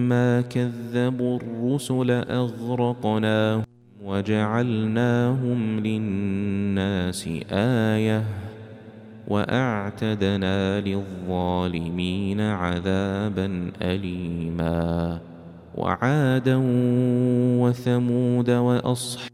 فلما كذبوا الرسل أغرقناهم وجعلناهم للناس آية وأعتدنا للظالمين عذابا أليما. وعادا وثمود وأصحاب